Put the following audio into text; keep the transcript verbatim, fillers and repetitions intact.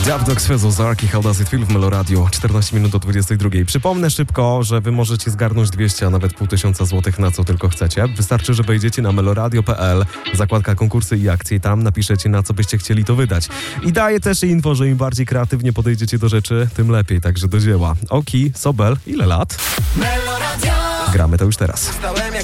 Daft Dogs Fez Ozarki, How Does It Feel w Meloradio, czternaście minut do dwudziestej drugiej. Przypomnę szybko, że wy możecie zgarnąć dwieście, a nawet pół tysiąca złotych na co tylko chcecie. Wystarczy, że wejdziecie na meloradio kropka p l, zakładka konkursy i akcje i tam napiszecie, na co byście chcieli to wydać. I daję też info, że im bardziej kreatywnie podejdziecie do rzeczy, tym lepiej, także do dzieła. Oki, Sobel, ile lat? Gramy to już teraz.